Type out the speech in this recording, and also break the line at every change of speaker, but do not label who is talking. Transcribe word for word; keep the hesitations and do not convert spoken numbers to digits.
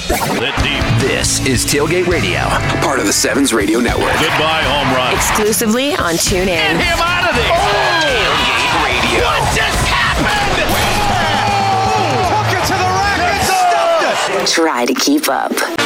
Lit deep.
This is Tailgate Radio,
part of the Sevens Radio Network.
Goodbye, home run.
Exclusively on TuneIn.
Get him out of there.
Oh! Tailgate Radio.
What just happened?
Oh! Took it to the rack and stuffed it.
Try to keep up.